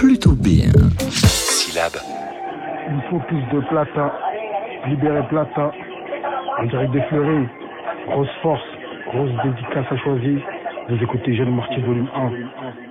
plutôt bien. Syllabe. Il faut plus de Plata. Libérer Plata. En direct des Fleuris. Grosse force. Grosse dédicace à choisir. Vous écoutez Jeune Marty volume 1.